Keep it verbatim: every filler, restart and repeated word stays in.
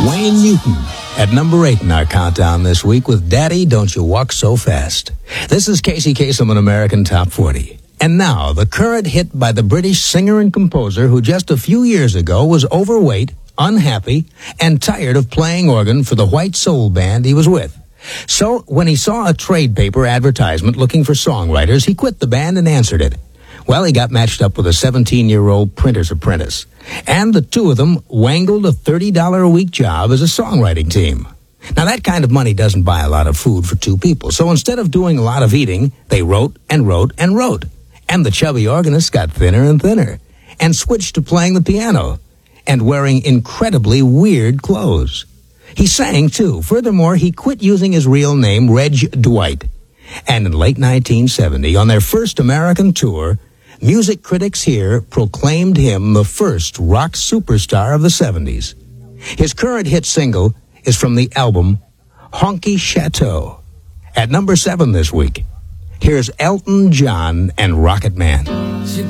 Wayne Newton at number eight in our countdown this week with Daddy, Don't You Walk So Fast. This is Casey Kasem on American Top forty. And now, the current hit by the British singer and composer who just a few years ago was overweight, unhappy, and tired of playing organ for the white soul band he was with. So, when he saw a trade paper advertisement looking for songwriters, he quit the band and answered it. Well, he got matched up with a seventeen-year-old printer's apprentice. And the two of them wangled a thirty dollars a week job as a songwriting team. Now, that kind of money doesn't buy a lot of food for two people. So instead of doing a lot of eating, they wrote and wrote and wrote. And the chubby organist got thinner and thinner and switched to playing the piano and wearing incredibly weird clothes. He sang, too. Furthermore, he quit using his real name, Reg Dwight. And in late nineteen seventy, on their first American tour, music critics here proclaimed him the first rock superstar of the seventies. His current hit single is from the album Honky Chateau. At number seven this week, here's Elton John and Rocket Man.